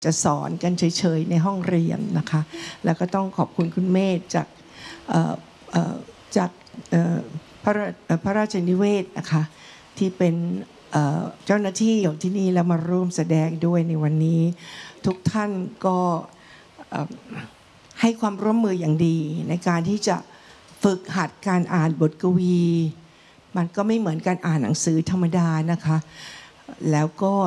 จะสอนกันเฉยๆในห้องเรียนนะคะแล้วก็ต้องขอบคุณคุณเมธจากพระราชนิเวศนะคะที่เป็นเจ้าหน้าที่ของที่นี่แล้วมาร่วมแสดงด้วยในวันนี้ทุกท่านก็ให้ความร่วมมืออย่างดีในการที่จะฝึกหัดการอ่านบทกวีมันก็ไม่เหมือนการอ่านหนังสือธรรมดานะคะแล้วก็